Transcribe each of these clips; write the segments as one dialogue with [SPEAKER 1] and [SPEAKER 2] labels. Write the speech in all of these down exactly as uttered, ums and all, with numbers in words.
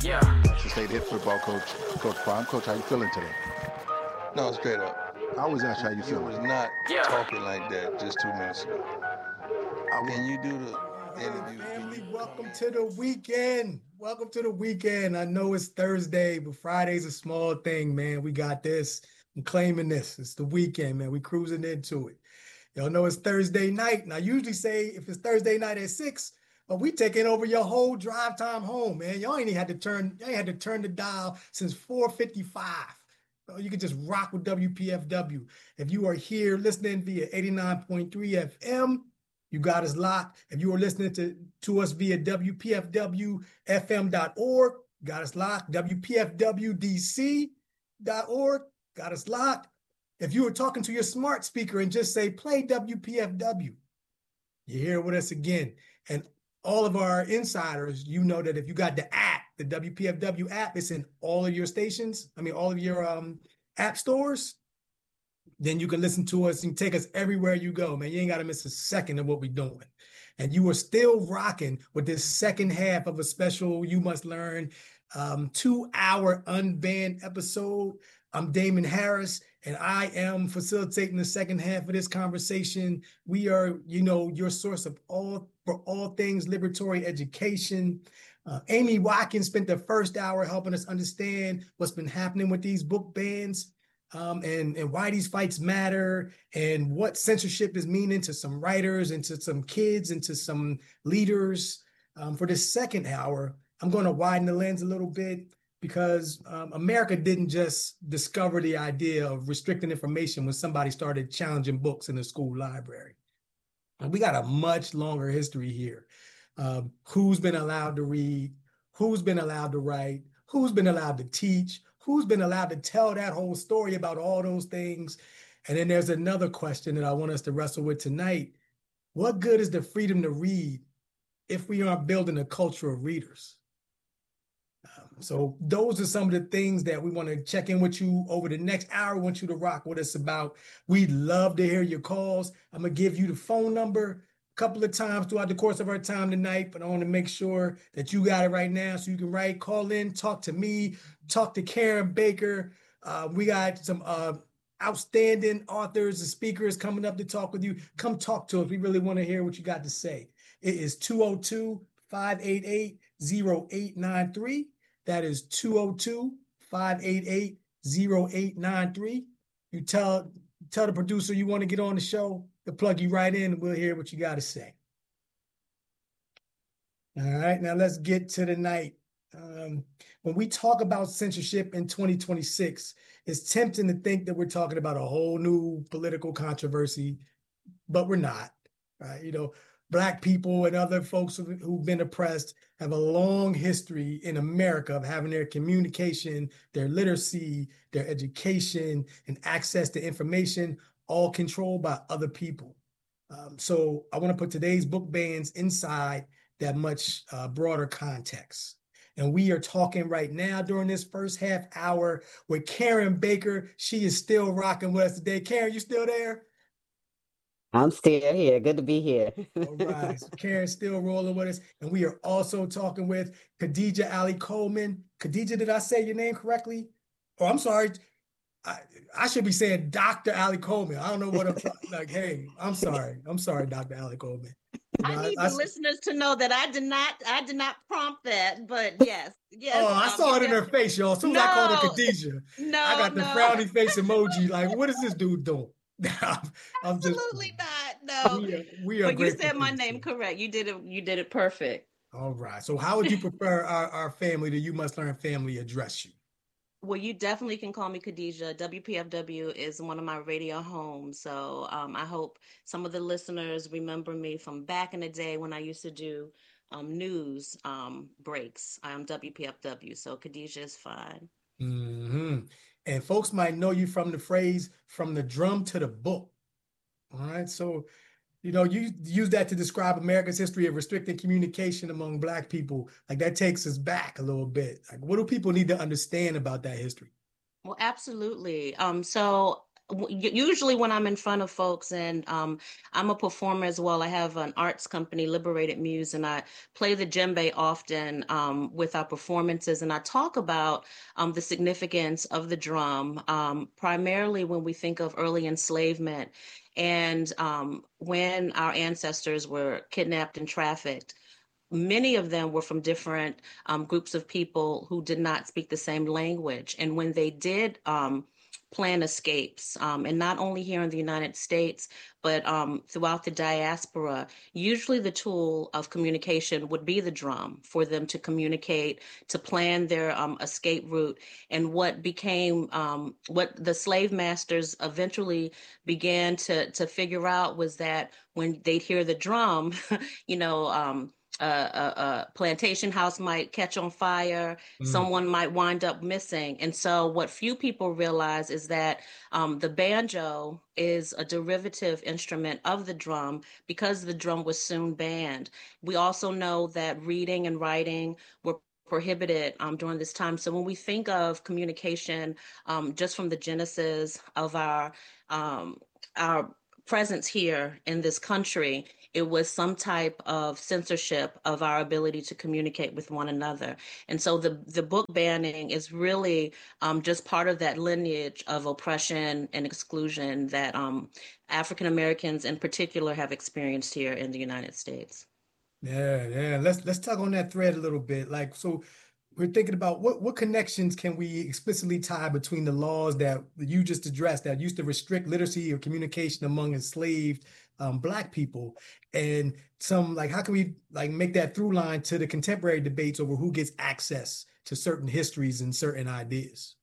[SPEAKER 1] Yeah.
[SPEAKER 2] That's the State head football coach, Coach Prime. Coach, how you feeling today?
[SPEAKER 3] No, straight up.
[SPEAKER 2] I always ask how you
[SPEAKER 3] You
[SPEAKER 2] feeling.
[SPEAKER 3] was not
[SPEAKER 1] Yeah.
[SPEAKER 3] talking like that just two minutes ago.
[SPEAKER 2] I
[SPEAKER 3] Can
[SPEAKER 2] will.
[SPEAKER 3] you do the interview?
[SPEAKER 4] Family, welcome to the weekend. Welcome to the weekend. I know it's Thursday, but Friday's a small thing, man. We got this. I'm claiming this. It's the weekend, man. We cruising into it. Y'all know it's Thursday night. And I usually say if it's Thursday night at six, but we taking over your whole drive time home, man. Y'all ain't even had to turn, y'all ain't had to turn the dial since four fifty-five. So you can just rock with W P F W. If you are here listening via eighty-nine point three F M, you got us locked. If you are listening to, to us via W P F W F M dot org, got us locked. W P F W D C dot org, got us locked. If you were talking to your smart speaker and just say, play W P F W, you're here with us again. And all of our insiders, you know that if you got the app, the W P F W app, it's in all of your stations. I mean, all of your um, app stores. Then you can listen to us and take us everywhere you go, man. You ain't got to miss a second of what we're doing. And you are still rocking with this second half of a special You Must Learn um, two-hour unbanned episode. I'm Damon Harris, and I am facilitating the second half of this conversation. We are, you know, your source of all for all things liberatory education. Uh, Amy Watkins spent the first hour helping us understand what's been happening with these book bans. Um, and, and why these fights matter and what censorship is meaning to some writers and to some kids and to some leaders. Um, for this second hour, I'm going to widen the lens a little bit because um, America didn't just discover the idea of restricting information when somebody started challenging books in the school library. And we got a much longer history here. Um, who's been allowed to read, who's been allowed to write, who's been allowed to teach, who's been allowed to tell that whole story about all those things? And then there's another question that I want us to wrestle with tonight. What good is the freedom to read if we aren't building a culture of readers? Um, so those are some of the things that we want to check in with you over the next hour. We want you to rock with us about. We'd love to hear your calls. I'm going to give you the phone number a couple of times throughout the course of our time tonight, but I want to make sure that you got it right now so you can write, call in, talk to me, talk to Karen Baker. Uh, we got some uh, outstanding authors and speakers coming up to talk with you. Come talk to us. We really want to hear what you got to say. It is two oh two, five eight eight, oh eight nine three. That is two oh two, five eight eight, oh eight nine three. You tell, tell the producer you want to get on the show. They'll plug you right in and we'll hear what you got to say. All right, now let's get to the night. Um, when we talk about censorship in twenty twenty-six, it's tempting to think that we're talking about a whole new political controversy, but we're not. Right? You know, Black people and other folks who've been oppressed have a long history in America of having their communication, their literacy, their education, and access to information all controlled by other people. Um, so I want to put today's book bans inside that much uh, broader context. And we are talking right now during this first half hour with Karen Baker. She is still rocking with us today. Karen, you still there?
[SPEAKER 5] I'm still here. Good to be here.
[SPEAKER 4] All right. So Karen's still rolling with us. And we are also talking with Khadija Ali Coleman. Khadija, did I say your name correctly? Oh, I'm sorry. I, I should be saying Doctor Ali Coleman. I don't know what I'm like. Hey, I'm sorry. I'm sorry, Doctor Ali Coleman.
[SPEAKER 6] You know, I need I, the I, listeners to know that I did not, I did not prompt that, but yes, yes.
[SPEAKER 4] Oh, I um, saw it in her face, y'all. As soon as no, I called her Khadija,
[SPEAKER 6] no,
[SPEAKER 4] I got the
[SPEAKER 6] no.
[SPEAKER 4] frowny face emoji. Like, what is this dude doing? I'm, I'm
[SPEAKER 6] Absolutely
[SPEAKER 4] just,
[SPEAKER 6] not. No,
[SPEAKER 4] we are, we are
[SPEAKER 6] but you said my name correct. You did it. You did it perfect.
[SPEAKER 4] All right. So, how would you prefer our, our family, the You Must Learn family, address you?
[SPEAKER 6] Well, you definitely can call me Khadija. W P F W is one of my radio homes. So um, I hope some of the listeners remember me from back in the day when I used to do um, news um, breaks. I'm W P F W. So Khadija is fine.
[SPEAKER 4] Mm-hmm. And folks might know you from the phrase, from the drum to the book. All right. So, you know, you use that to describe America's history of restricting communication among Black people. Like that takes us back a little bit. Like, what do people need to understand about that history?
[SPEAKER 6] Well, absolutely. Um, so usually when I'm in front of folks, and um, I'm a performer as well. I have an arts company, Liberated Muse, and I play the djembe often um, with our performances. And I talk about um, the significance of the drum, um, primarily when we think of early enslavement and um, when our ancestors were kidnapped and trafficked. Many of them were from different um, groups of people who did not speak the same language. And when they did um, plan escapes, um, and not only here in the United States, but um, throughout the diaspora, usually the tool of communication would be the drum for them to communicate, to plan their um, escape route. And what became, um, what the slave masters eventually began to, to figure out was that when they'd hear the drum, you know, um, a, a, a plantation house might catch on fire, mm. someone might wind up missing. And so what few people realize is that um, the banjo is a derivative instrument of the drum because the drum was soon banned. We also know that reading and writing were prohibited um, during this time. So when we think of communication, um, just from the genesis of our um, our presence here in this country, it was some type of censorship of our ability to communicate with one another. And so the, the book banning is really um, just part of that lineage of oppression and exclusion that um, African Americans in particular have experienced here in the United States.
[SPEAKER 4] Yeah, yeah. Let's let's talk on that thread a little bit. Like, so we're thinking about what, what connections can we explicitly tie between the laws that you just addressed that used to restrict literacy or communication among enslaved um, Black people, and some, like, how can we like make that through line to the contemporary debates over who gets access to certain histories and certain ideas?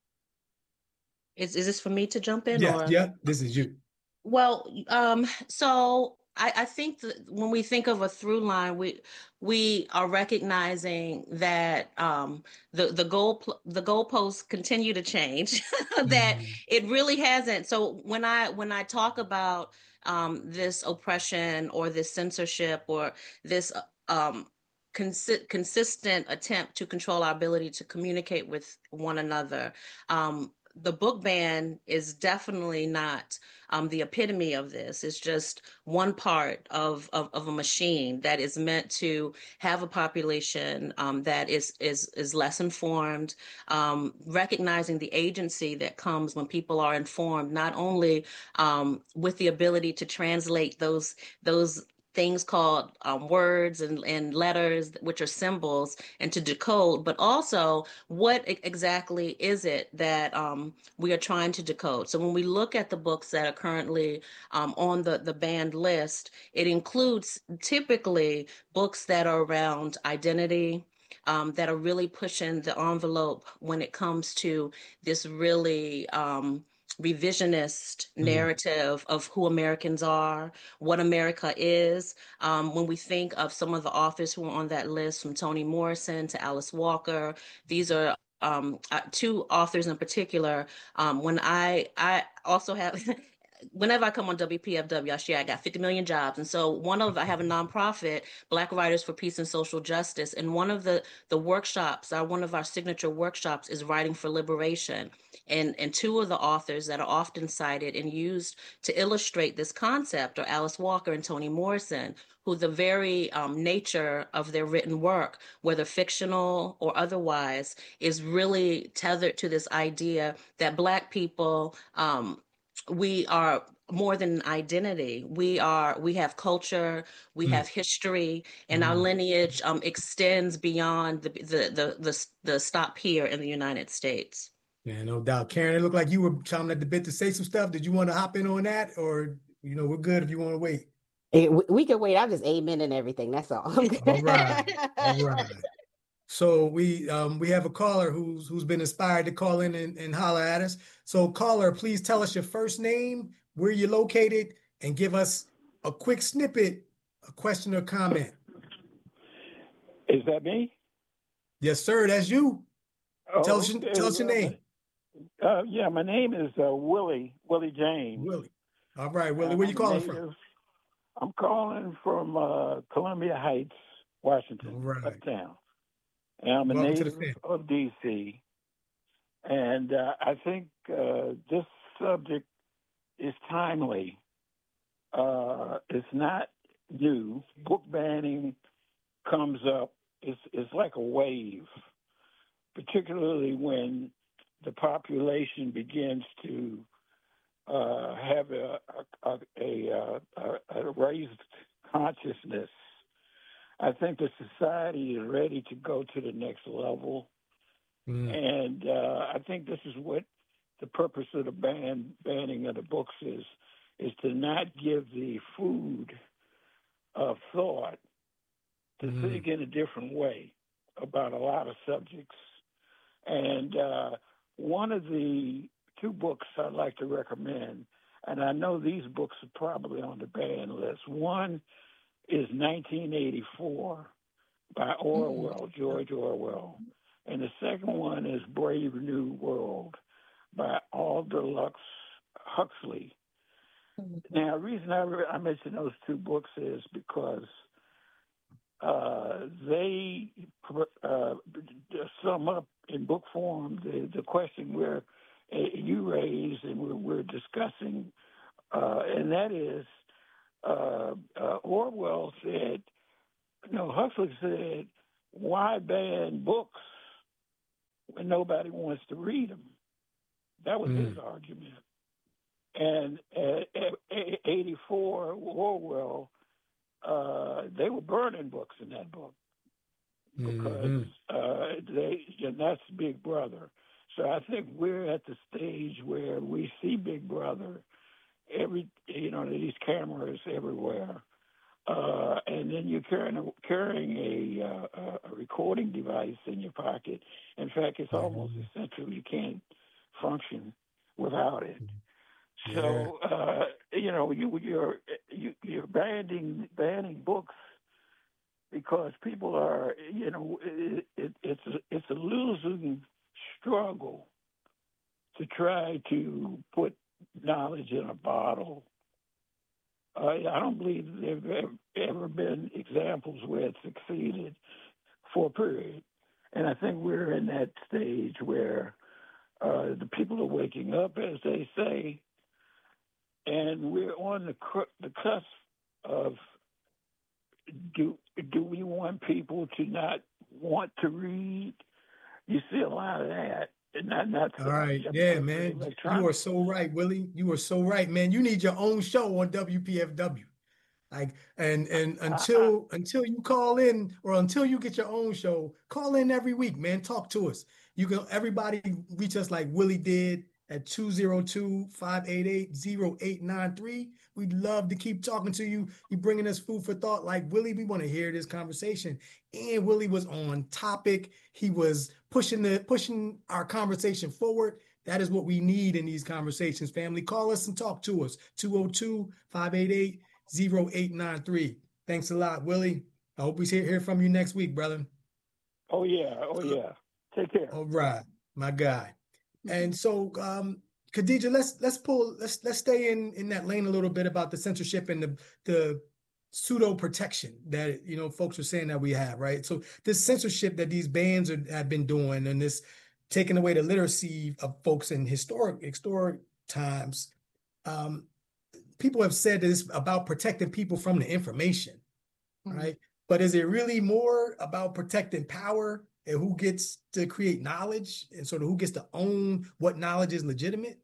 [SPEAKER 6] Is, is this for me to jump in?
[SPEAKER 4] Yeah,
[SPEAKER 6] or?
[SPEAKER 4] yeah, this is you.
[SPEAKER 6] Well, um, so I, I think that when we think of a through line, we we are recognizing that um, the the goal the goalposts continue to change. that mm. It really hasn't. So when I when I talk about um, this oppression or this censorship or this um, consi- consistent attempt to control our ability to communicate with one another, um, the book ban is definitely not um, the epitome of this. It's just one part of, of, of a machine that is meant to have a population um, that is, is, is less informed, um, recognizing the agency that comes when people are informed, not only um, with the ability to translate those, those things called um, words and, and letters, which are symbols, and to decode, but also what exactly is it that um, we are trying to decode. So when we look at the books that are currently um, on the, the banned list, it includes typically books that are around identity, um, that are really pushing the envelope when it comes to this really um, revisionist narrative mm. of who Americans are, what America is. Um, when we think of some of the authors who are on that list, from Toni Morrison to Alice Walker, these are um, uh, two authors in particular. Um, when I, I also have... Whenever I come on W P F W, I share I got fifty million jobs. And so one of, I have a nonprofit, Black Writers for Peace and Social Justice. And one of the, the workshops, our, one of our signature workshops is Writing for Liberation. And, and two of the authors that are often cited and used to illustrate this concept are Alice Walker and Toni Morrison, who the very um, nature of their written work, whether fictional or otherwise, is really tethered to this idea that Black people, um, we are more than an identity. We are, we have culture, we mm. have history, and mm. our lineage um, extends beyond the, the, the, the, the stop here in the United States.
[SPEAKER 4] Yeah, no doubt. Karen, it looked like you were chomping at the bit to say some stuff. Did you want to hop in on that? Or, you know, we're good if you want to wait.
[SPEAKER 5] Hey, we, we can wait. I'm just amen and everything. That's all.
[SPEAKER 4] All right. All right. So we um, we have a caller who's who's been inspired to call in and, and holler at us. So caller, please tell us your first name, where you're located, and give us a quick snippet, a question or comment.
[SPEAKER 1] Is that me?
[SPEAKER 4] Yes, sir. That's you.
[SPEAKER 1] Oh,
[SPEAKER 4] tell us,
[SPEAKER 1] okay.
[SPEAKER 4] tell us your name.
[SPEAKER 1] Uh, yeah, my name is uh, Willie, Willie James.
[SPEAKER 4] Willie. All right, Willie, where you calling
[SPEAKER 1] native,
[SPEAKER 4] from?
[SPEAKER 1] I'm calling from uh, Columbia Heights, Washington,
[SPEAKER 4] All right.
[SPEAKER 1] uptown. And I'm a
[SPEAKER 4] Welcome
[SPEAKER 1] native of D C. And uh, I think uh, this subject is timely. Uh, it's not new. Book banning comes up. It's, it's like a wave, particularly when the population begins to uh, have a, a, a, a, a raised consciousness. I think the society is ready to go to the next level. Mm. And uh, I think this is what the purpose of the ban banning of the books is, is to not give the food of thought to mm. think in a different way about a lot of subjects. And uh, one of the two books I'd like to recommend, and I know these books are probably on the ban list. One is nineteen eighty-four by Orwell, mm. George Orwell. And the second one is Brave New World by Aldous Huxley. Mm. Now, the reason I, re- I mention those two books is because uh, they uh, sum up in book form the, the question where uh, you raised and we're, we're discussing, uh, and that is, uh, uh, Orwell said, no, Huxley said, why ban books when nobody wants to read them? That was mm. his argument. And at eighty-four, Orwell, uh, they were burning books in that book because mm-hmm. uh, they, and that's Big Brother. So I think we're at the stage where we see Big Brother, every, you know, these cameras everywhere. Uh, and then you're carrying a, carrying a, uh, a recording device in your pocket. In fact, it's almost mm-hmm. essential. You can't function without it. Yeah. So uh, you know you, you're you, you're banning banning books because people are you know it, it, it's a, it's a losing struggle to try to put knowledge in a bottle. Uh, I don't believe there have ever been examples where it succeeded for a period. And I think we're in that stage where uh, the people are waking up, as they say, and we're on the, cr- the cusp of do, do we want people to not want to read? You see a lot of that. Not, not so
[SPEAKER 4] All right, yeah, man. You are so right, Willie. You are so right, man. You need your own show on W P F W. Like, and and until uh, until you call in or until you get your own show, call in every week, man. Talk to us. You can everybody reach us like Willie did at two oh two, five eight eight, oh eight nine three. We'd love to keep talking to you. You're bringing us food for thought. Like, Willie, we want to hear this conversation. And Willie was on topic. He was pushing the pushing our conversation forward. That is what we need in these conversations, family. Call us and talk to us. two oh two, five eight eight, oh eight nine three. Thanks a lot, Willie. I hope we hear, hear from you next week, brother.
[SPEAKER 1] Oh, yeah. Oh, yeah. Take care.
[SPEAKER 4] All right, my guy. And so, um, Khadija, let's let's pull let's let's stay in in that lane a little bit about the censorship and the the pseudo protection that you know folks are saying that we have, right? So this censorship that these bans are, have been doing, and this taking away the literacy of folks in historic historic times, um, people have said that it's about protecting people from the information, mm-hmm. right? But is it really more about protecting power and who gets to create knowledge and sort of who gets to own what knowledge is legitimate?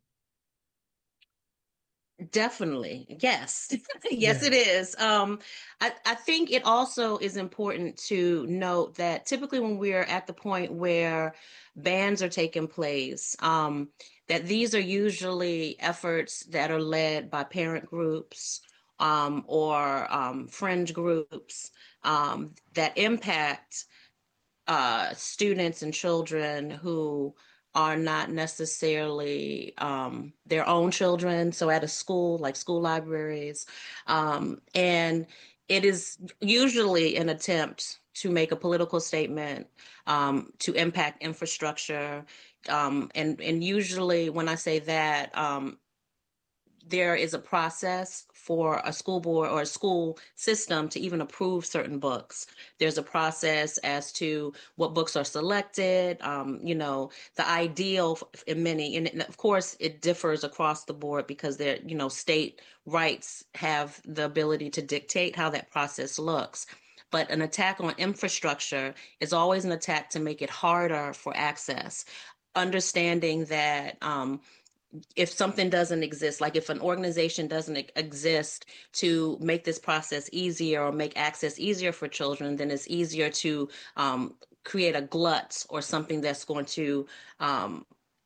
[SPEAKER 6] Definitely. Yes. Yes, yeah. It is. Um, I, I think it also is important to note that typically when we're at the point where bans are taking place, um, that these are usually efforts that are led by parent groups um, or um, fringe groups um, that impact uh, students and children who are not necessarily um, their own children. So at a school, like school libraries, um, and it is usually an attempt to make a political statement, um, to impact infrastructure. Um, and, and usually when I say that, um, there is a process for a school board or a school system to even approve certain books. There's a process as to what books are selected, um, you know, the ideal in many, and of course it differs across the board because there, you know, state rights have the ability to dictate how that process looks. But an attack on infrastructure is always an attack to make it harder for access. Understanding that um, if something doesn't exist, like if an organization doesn't exist to make this process easier or make access easier for children, then it's easier to um, create a glut or something that's going to um,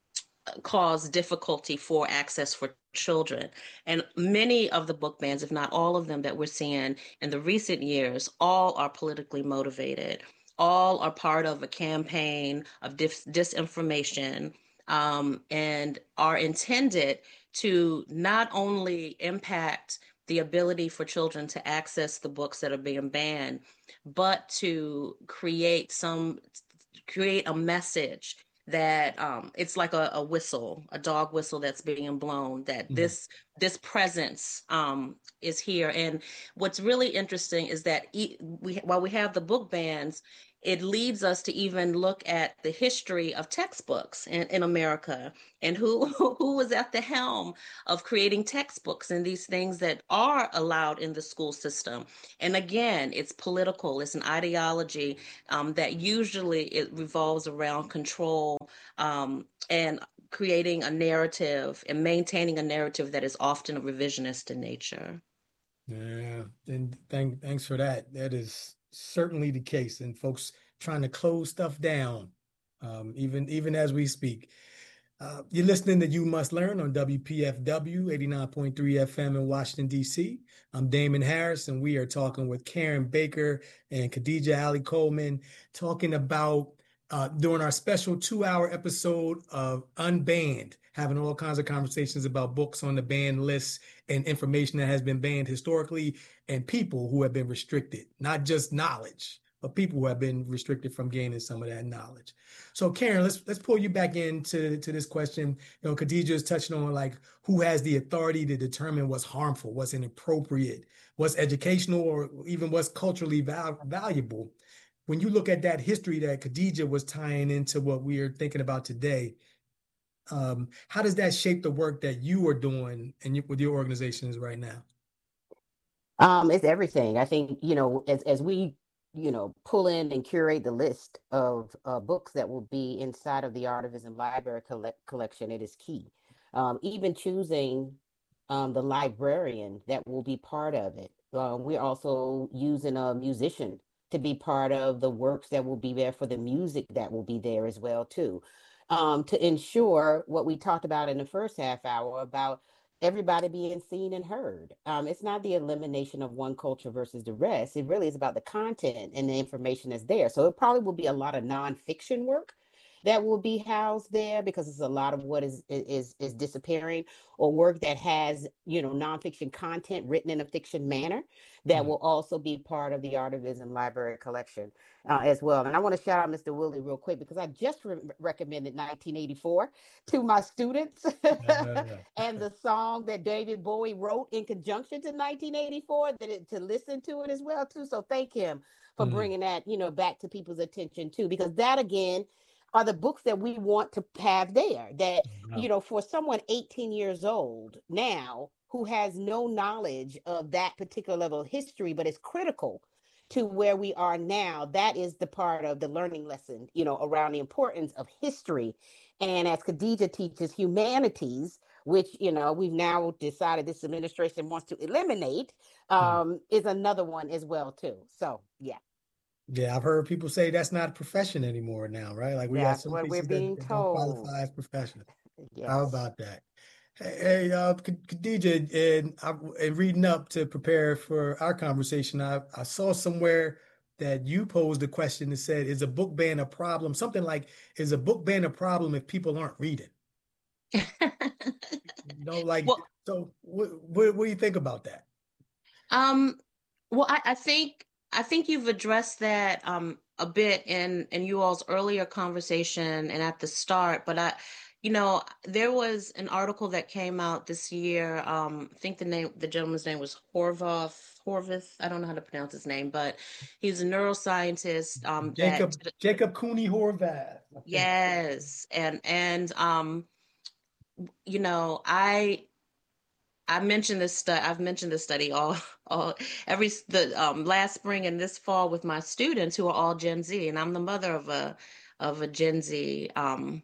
[SPEAKER 6] cause difficulty for access for children. And many of the book bans, if not all of them that we're seeing in the recent years, all are politically motivated. All are part of a campaign of dis- disinformation um, and are intended to not only impact the ability for children to access the books that are being banned, but to create some, create a message that um, it's like a, a whistle, a dog whistle that's being blown, that mm-hmm. this this presence um, is here. And what's really interesting is that e- we, while we have the book bans, it leads us to even look at the history of textbooks in, in America and who who was at the helm of creating textbooks and these things that are allowed in the school system. And again, it's political, it's an ideology um, that usually it revolves around control um, and creating a narrative and maintaining a narrative that is often revisionist in nature.
[SPEAKER 4] Yeah, and thank, thanks for that. That is certainly the case, and folks trying to close stuff down, um, even even as we speak. Uh, you're listening to You Must Learn on W P F W eighty-nine point three F M in Washington, D C. I'm Damon Harris, and we are talking with Karen Baker and Khadija Ali Coleman, talking about uh, doing our special two-hour episode of Unbanned, having all kinds of conversations about books on the banned list and information that has been banned historically and people who have been restricted, not just knowledge, but people who have been restricted from gaining some of that knowledge. So Karen, let's let's pull you back into to this question. You know, Khadija is touching on like who has the authority to determine what's harmful, what's inappropriate, what's educational, or even what's culturally val- valuable. When you look at that history that Khadija was tying into what we are thinking about today, um, how does that shape the work that you are doing and you, with your organizations right now?
[SPEAKER 5] Um, it's everything. I think, you know, as as we, you know, pull in and curate the list of uh, books that will be inside of the Artivism Library collect- collection, it is key. Um, even choosing um, the librarian that will be part of it. Uh, we're also using a musician to be part of the works that will be there for the music that will be there as well, too. Um, to ensure what we talked about in the first half hour about everybody being seen and heard. Um, it's not the elimination of one culture versus the rest. It really is about the content and the information that's there. So it probably will be a lot of nonfiction work that will be housed there because it's a lot of what is is is disappearing, or work that has, you know, nonfiction content written in a fiction manner that mm-hmm. will also be part of the Artivism Library collection uh, as well. And I want to shout out Mister Willie real quick because I just re- recommended nineteen eighty-four to my students and the song that David Bowie wrote in conjunction to nineteen eighty-four, that it, to listen to it as well too. So thank him for mm-hmm. bringing that, you know, back to people's attention too, because that again are the books that we want to have there that, wow. you know, for someone eighteen years old now who has no knowledge of that particular level of history, but is critical to where we are now, that is the part of the learning lesson, you know, around the importance of history. And as Khadija teaches humanities, which, you know, we've now decided this administration wants to eliminate, um, mm. is another one as well, too. So, yeah.
[SPEAKER 4] Yeah, I've heard people say that's not a profession anymore now, right? Like we
[SPEAKER 5] that's
[SPEAKER 4] got some
[SPEAKER 5] what
[SPEAKER 4] pieces
[SPEAKER 5] we're being
[SPEAKER 4] that,
[SPEAKER 5] told.
[SPEAKER 4] that don't qualify as professional.
[SPEAKER 5] Yes.
[SPEAKER 4] How about that? Hey, hey uh, Khadija, and, and reading up to prepare for our conversation, I, I saw somewhere that you posed a question that said, is a book ban a problem? Something like, is a book ban a problem if people aren't reading? you know, like, well, so what, what, what do you think about that?
[SPEAKER 6] Um, well, I, I think I think you've addressed that um, a bit in, in you all's earlier conversation and at the start, but I, you know, there was an article that came out this year. Um, I think the name, the gentleman's name was Horvath, Horvath. I don't know how to pronounce his name, but he's a neuroscientist. Um, that
[SPEAKER 4] Jacob Jacob Cooney Horvath.
[SPEAKER 6] Yes, and and um, you know, I I mentioned this study. I've mentioned this study all all every the um last spring and this fall with my students who are all Gen Z, and I'm the mother of a of a Gen Z um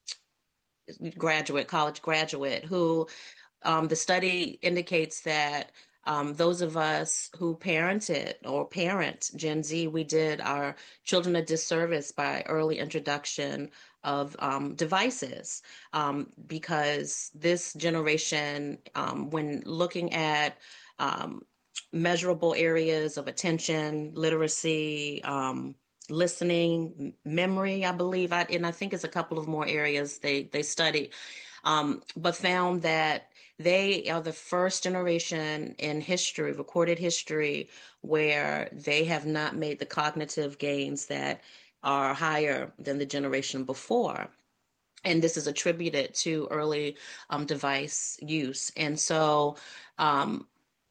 [SPEAKER 6] graduate, college graduate, who um, the study indicates that um, those of us who parented or parent Gen Z, we did our children a disservice by early introduction of um, devices, um, because this generation, um, when looking at um, measurable areas of attention, literacy, um, listening, memory, I believe, I, and I think it's a couple of more areas they they studied, um, but found that they are the first generation in history, recorded history, where they have not made the cognitive gains that are higher than the generation before. And this is attributed to early um, device use. And so um,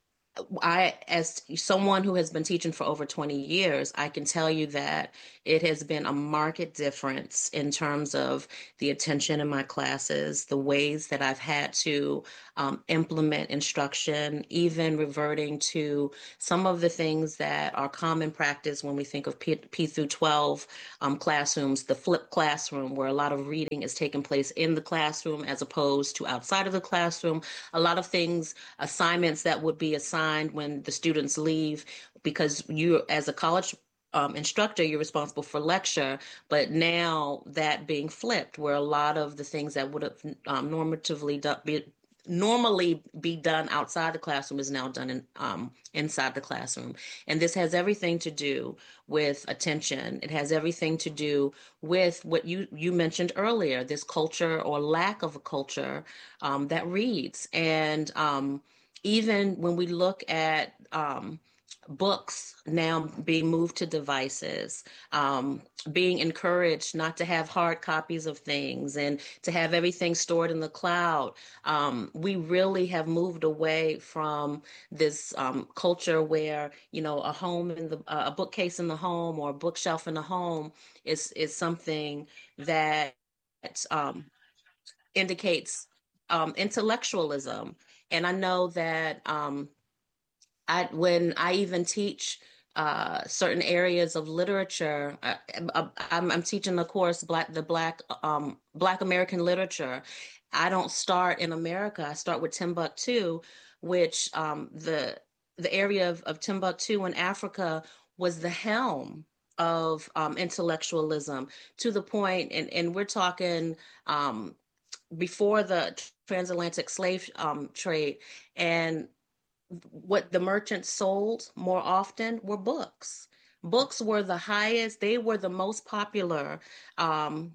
[SPEAKER 6] I, as someone who has been teaching for over twenty years, I can tell you that it has been a marked difference in terms of the attention in my classes, the ways that I've had to um, implement instruction, even reverting to some of the things that are common practice when we think of P, P through twelve um, classrooms, the flipped classroom, where a lot of reading is taking place in the classroom as opposed to outside of the classroom. A lot of things, assignments that would be assigned when the students leave, because you, as a college um, instructor, you're responsible for lecture, but now that being flipped, where a lot of the things that would have um, normatively do, be, normally be done outside the classroom is now done in, um, inside the classroom. And this has everything to do with attention. It has everything to do with what you, you mentioned earlier, this culture or lack of a culture um, that reads. And um, even when we look at um, books now being moved to devices, um, being encouraged not to have hard copies of things and to have everything stored in the cloud, um, we really have moved away from this um, culture where, you know, a home in the uh, a bookcase in the home or a bookshelf in the home is is something that um, indicates um, intellectualism. And I know that um, I, when I even teach uh, certain areas of literature, I, I'm, I'm teaching the course, Black, the Black, um, Black American literature. I don't start in America. I start with Timbuktu, which um, the the area of, of Timbuktu in Africa was the helm of um, intellectualism, to the point, and, and we're talking um, before the transatlantic slave um, trade, and what the merchants sold more often were books. Books were the highest, they were the most popular um,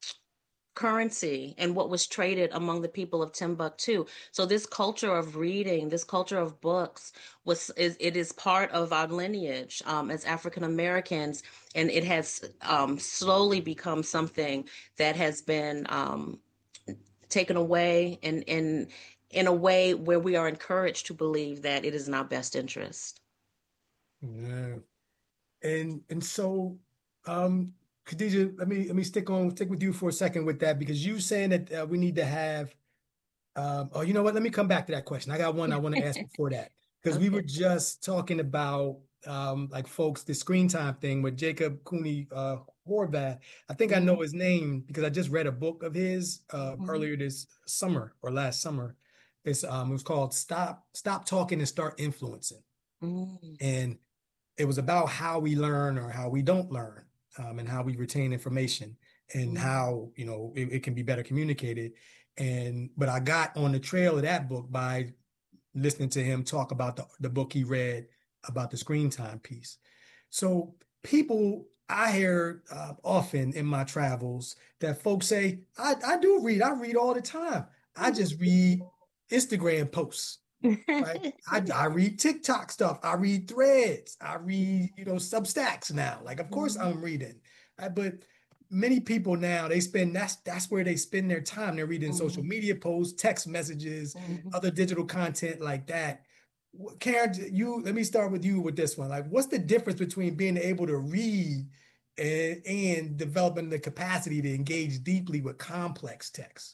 [SPEAKER 6] currency and what was traded among the people of Timbuktu. So this culture of reading, this culture of books, was is, it is part of our lineage um, as African Americans, and it has um, slowly become something that has been um, taken away in, in, in a way where we are encouraged to believe that it is in our best interest.
[SPEAKER 4] Yeah. And and so, um, Khadija, let me let me stick on stick with you for a second with that, because you saying that uh, we need to have. Um, oh, you know what? Let me come back to that question. I got one I want to ask before that, because okay. we were just talking about um, like folks the screen time thing with Jacob Cooney uh, Horvath. I think mm-hmm. I know his name because I just read a book of his uh, mm-hmm. earlier this summer or last summer. It's um, it was called "Stop Stop Talking and Start Influencing," mm-hmm. and it was about how we learn or how we don't learn, um, and how we retain information, and mm-hmm. how, you know, it, it can be better communicated. And but I got on the trail of that book by listening to him talk about the, the book he read about the screen time piece. So people, I hear uh, often in my travels that folks say, I, I do read, I read all the time. I just read Instagram posts. Right? I, I read TikTok stuff. I read threads. I read, you know, Substacks now. Like, of course I'm reading. Right? But many people now, they spend, that's that's where they spend their time. They're reading
[SPEAKER 6] Mhm.
[SPEAKER 4] social media posts, text messages,
[SPEAKER 6] Mhm.
[SPEAKER 4] other digital content like that. Wh- Karen, you let me start with you with this one. Like, what's the difference between being able to read and, and developing the capacity to engage deeply with complex text?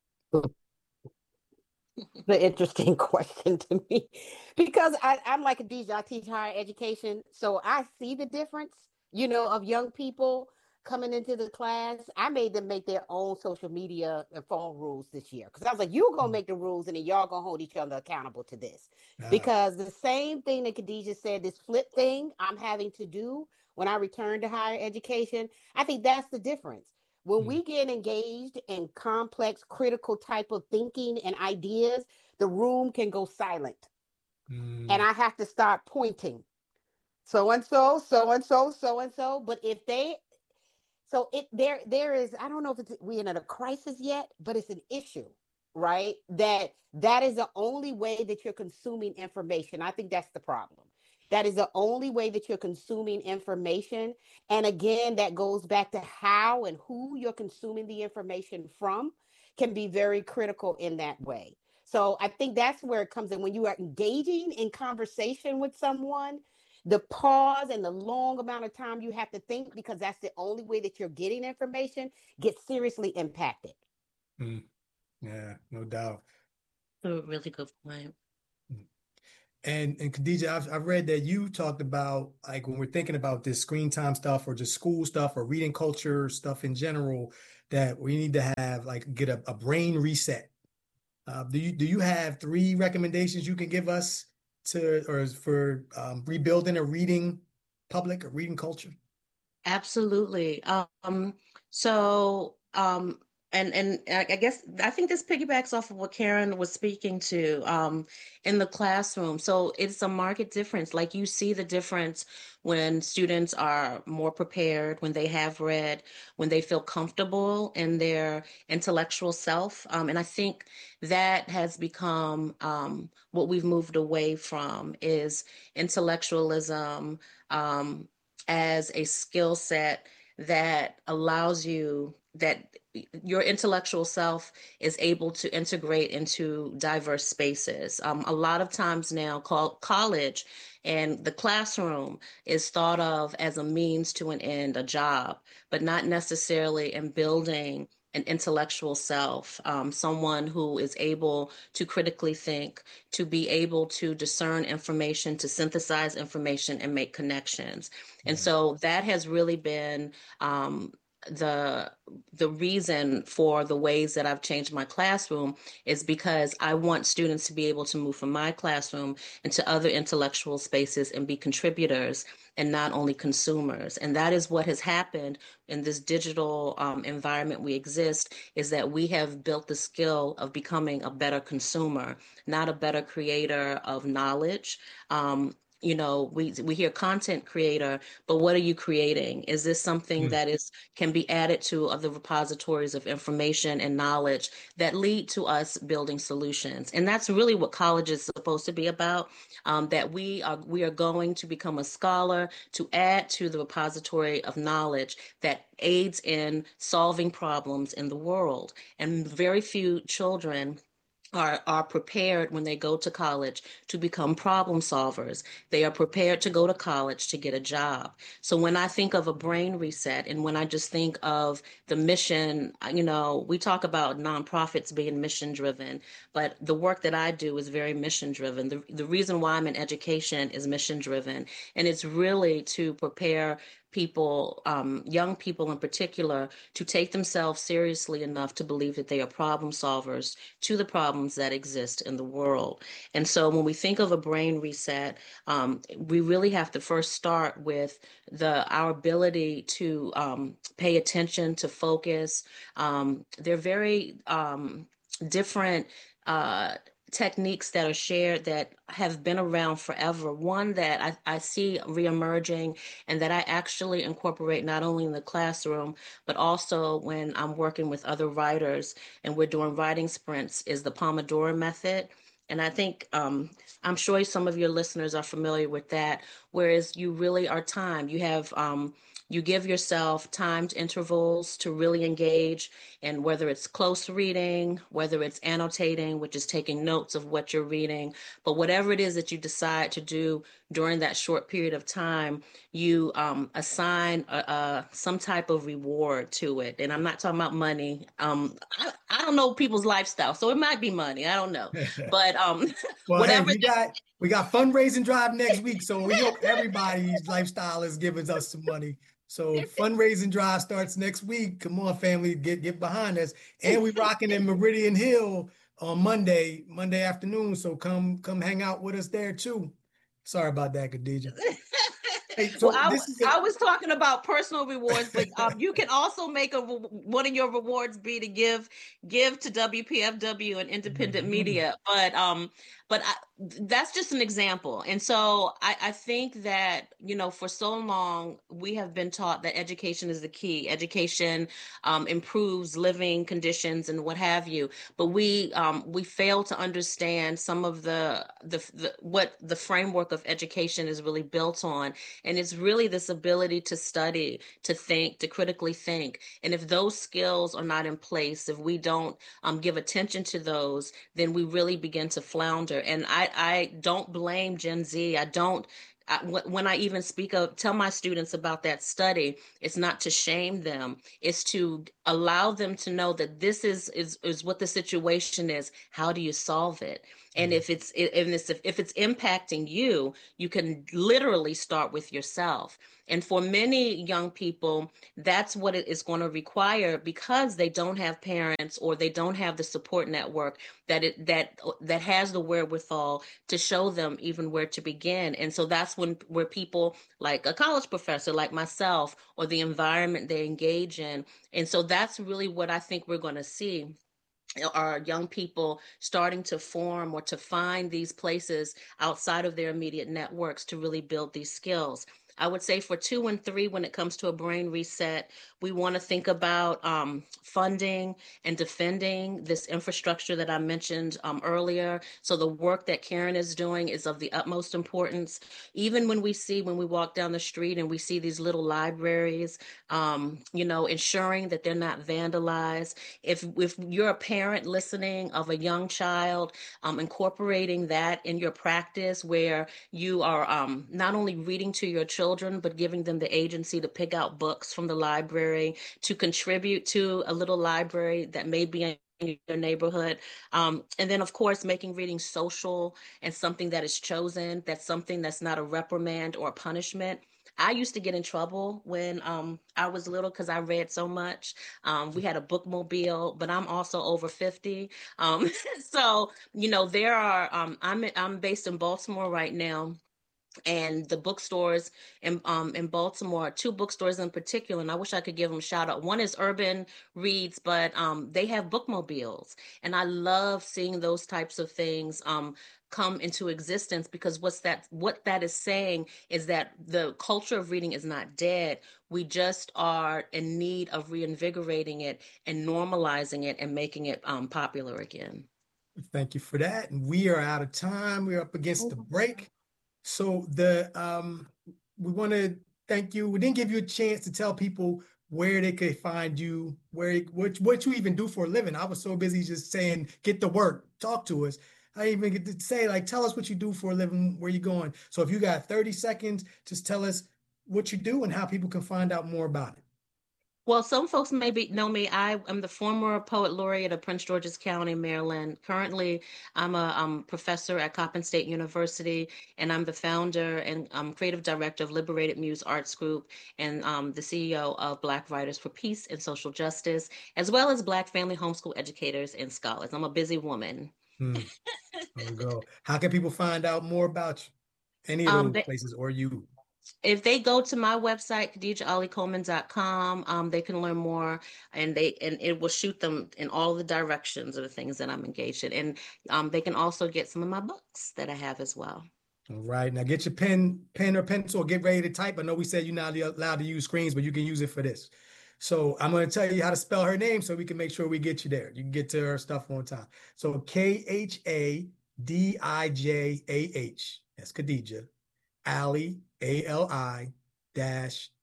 [SPEAKER 5] The interesting question to me because I, I'm like a D J, I teach higher education. So I see the difference, you know, of young people coming into the class. I made them make their own social media and phone rules this year because I was like, you're going to make the rules and then y'all going to hold each other accountable to this.
[SPEAKER 4] Ah,
[SPEAKER 5] Because the same thing that Khadijah said, this flip thing I'm having to do when I return to higher education, I think that's the difference. When
[SPEAKER 4] mm,
[SPEAKER 5] we get engaged in complex, critical type of thinking and ideas, the room can go silent. And
[SPEAKER 4] mm,
[SPEAKER 5] I have to start pointing. So and so, so and so, so and so. But if they, so it there there is, I don't know if it's we're in a crisis yet, but it's an issue, right? That that is the only way that you're consuming information. I think that's the problem. That is the only way that you're consuming information. And again, that goes back to how and who you're consuming the information from can be very critical in that way. So I think that's where it comes in when you are engaging in conversation with someone, the pause and the long amount of time you have to think because that's the only way that you're getting information gets seriously impacted.
[SPEAKER 4] mm. Yeah, no doubt.
[SPEAKER 6] A really good point.
[SPEAKER 4] Mm. And and Khadijah, I've, I've read that you talked about like when we're thinking about this screen time stuff or just school stuff or reading culture stuff in general, that we need to have like get a, a brain reset. Uh, do you do you have three recommendations you can give us to or for um, rebuilding a reading public, a reading culture?
[SPEAKER 6] Absolutely. Um, so, um, and and I I guess I think this piggybacks off of what Karen was speaking to um, in the classroom. So it's a market difference. Like you see the difference when students are more prepared, when they have read, when they feel comfortable in their intellectual self. Um, and I think that has become um, what we've moved away from is intellectualism. Um, as a skill set that allows you that your intellectual self is able to integrate into diverse spaces. Um, a lot of times now, call, college and the classroom is thought of as a means to an end, a job, but not necessarily in building an intellectual self, um, someone who is able to critically think, to be able to discern information, to synthesize information and make connections. And
[SPEAKER 4] Yeah.
[SPEAKER 6] so that has really been um, the the reason for the ways that I've changed my classroom is because I want students to be able to move from my classroom into other intellectual spaces and be contributors and not only consumers. And that is what has happened in this digital um, environment we exist, is that we have built the skill of becoming a better consumer, not a better creator of knowledge. Um, you know, we we hear content creator, but what are you creating? Is this something
[SPEAKER 4] Mm,
[SPEAKER 6] that is can be added to other repositories of information and knowledge that lead to us building solutions? And that's really what college is supposed to be about. Um, that we are we are going to become a scholar to add to the repository of knowledge that aids in solving problems in the world. And very few children are, are prepared when they go to college to become problem solvers. They are prepared to go to college to get a job. So when I think of a brain reset and when I just think of the mission, you know, we talk about nonprofits being mission driven, but the work that I do is very mission driven. The, the reason why I'm in education is mission driven. And it's really to prepare people, um, young people in particular, to take themselves seriously enough to believe that they are problem solvers to the problems that exist in the world. And so when we think of a brain reset, um, we really have to first start with the our ability to um, pay attention, to focus. Um, they're very um, different uh, techniques that are shared that have been around forever. One that I, I see reemerging and that I actually incorporate not only in the classroom, but also when I'm working with other writers and we're doing writing sprints is the Pomodoro method. And I think, um, I'm sure some of your listeners are familiar with that, whereas you really are timed. You have um, you give yourself timed intervals to really engage, and whether it's close reading, whether it's annotating, which is taking notes of what you're reading, but whatever it is that you decide to do during that short period of time, you um, assign a, a, some type of reward to it. And I'm not talking about money. Um, I, I don't know people's lifestyle, so it might be money. I don't know, but um,
[SPEAKER 4] well,
[SPEAKER 6] whatever.
[SPEAKER 4] Hey, we got we got fundraising drive next week, so we hope everybody's lifestyle is giving us some money. So fundraising drive starts next week. Come on, family, get get behind us. And we rocking in Meridian Hill on Monday, Monday afternoon. So come come hang out with us there too. Sorry about that, Khadija. Hey, so
[SPEAKER 6] well, I,
[SPEAKER 4] this is a-
[SPEAKER 6] I was talking about personal rewards, but um, you can also make a one of your rewards be to give give to W P F W and independent mm-hmm. media. But um, but I, that's just an example. And so I, I think that, you know, for so long we have been taught that education is the key. Education um, improves living conditions and what have you. But we um, we fail to understand some of the, the the what the framework of education is really built on. And it's really this ability to study, to think, to critically think. And if those skills are not in place, if we don't um, give attention to those, then we really begin to flounder. And I, I don't blame Gen Z. I don't. I, when I even speak of, tell my students about that study, it's not to shame them. It's to allow them to know that this is is, is what the situation is. How do you solve it? And if it's if it's if it's impacting you, you can literally start with yourself. And for many young people, that's what it is going to require, because they don't have parents or they don't have the support network that it that that has the wherewithal to show them even where to begin. And so that's when where people like a college professor like myself, or the environment they engage in. And so that's really what I think we're going to see. Are young people starting to form or to find these places outside of their immediate networks to really build these skills. I would say for two and three, when it comes to a brain reset, we want to think about um, funding and defending this infrastructure that I mentioned um, earlier. So the work that Karen is doing is of the utmost importance. Even when we see, when we walk down the street and we see these little libraries, um, you know, ensuring that they're not vandalized. If, if you're a parent listening of a young child, um, incorporating that in your practice, where you are um, not only reading to your children, Children, but giving them the agency to pick out books from the library, to contribute to a little library that may be in your neighborhood. Um, and then, of course, making reading social and something that is chosen, that's something that's not a reprimand or a punishment. I used to get in trouble when um, I was little because I read so much. Um, we had a bookmobile, but I'm also over fifty. Um, so, you know, there are, um, I'm, I'm based in Baltimore right now. And the bookstores in um in Baltimore, two bookstores in particular, and I wish I could give them a shout out. One is Urban Reads, but um they have bookmobiles, and I love seeing those types of things um come into existence, because what's that what that is saying is that the culture of reading is not dead. We just are in need of reinvigorating it and normalizing it and making it um popular again.
[SPEAKER 4] Thank you for that. And we are out of time. We're up against the break. So the um, we want to thank you. We didn't give you a chance to tell people where they could find you, where what what you even do for a living. I was so busy just saying, get to work, talk to us. I didn't even get to say, like, tell us what you do for a living, where you're going. So if you got thirty seconds, just tell us what you do and how people can find out more about it.
[SPEAKER 6] Well, some folks maybe know me. I am the former poet laureate of Prince George's County, Maryland. Currently, I'm a um, professor at Coppin State University, and I'm the founder and um, creative director of Liberated Muse Arts Group, and um, the C E O of Black Writers for Peace and Social Justice, as well as Black Family Homeschool Educators and Scholars. I'm a busy woman.
[SPEAKER 4] Hmm. There we go. How can people find out more about you? Any of those um, they- places, or you?
[SPEAKER 6] If they go to my website, Khadija Ali Coleman dot com, um, they can learn more, and they and it will shoot them in all the directions of the things that I'm engaged in. And um, they can also get some of my books that I have as well.
[SPEAKER 4] All right. Now get your pen, pen or pencil, get ready to type. I know we said you're not allowed to use screens, but you can use it for this. So I'm going to tell you how to spell her name so we can make sure we get you there. You can get to her stuff on time. So K H A D I J A H. That's Khadija. Ali, A L I dash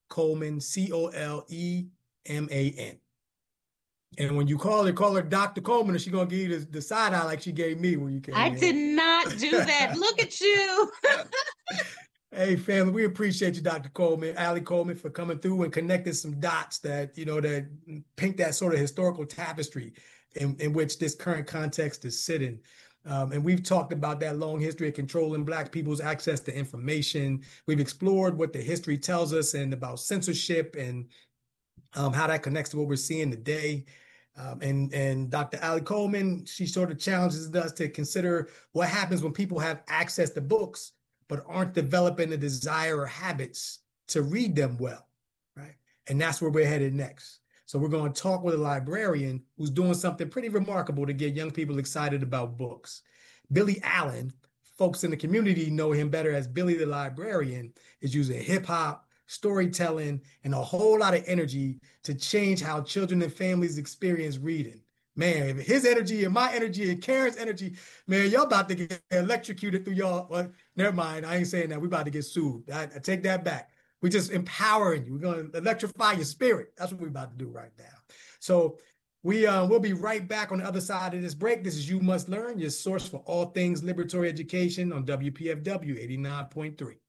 [SPEAKER 4] Coleman, C O L E M A N. And when you call her, call her Doctor Coleman, or she's going to give you the, the side eye like she gave me when you came
[SPEAKER 6] I
[SPEAKER 4] in.
[SPEAKER 6] did not do that. Look at you.
[SPEAKER 4] Hey, family, we appreciate you, Doctor Coleman, Allie Coleman, for coming through and connecting some dots that, you know, that paint that sort of historical tapestry in, in which this current context is sitting. Um, and we've talked about that long history of controlling Black people's access to information. We've explored what the history tells us and about censorship and um, how that connects to what we're seeing today. Um, and, and Doctor Allie Coleman, she sort of challenges us to consider what happens when people have access to books, but aren't developing the desire or habits to read them well, right? And that's where we're headed next. So we're going to talk with a librarian who's doing something pretty remarkable to get young people excited about books. Billy Allen, folks in the community know him better as Billy the Librarian, is using hip hop, storytelling, and a whole lot of energy to change how children and families experience reading. Man, his energy and my energy and Karen's energy, man, y'all about to get electrocuted through y'all. Well, never mind. I ain't saying that. We about to get sued. I, I take that back. We're just empowering you. We're going to electrify your spirit. That's what we're about to do right now. So we, uh, we'll be right back on the other side of this break. This is You Must Learn, your source for all things liberatory education on W P F W eighty-nine point three.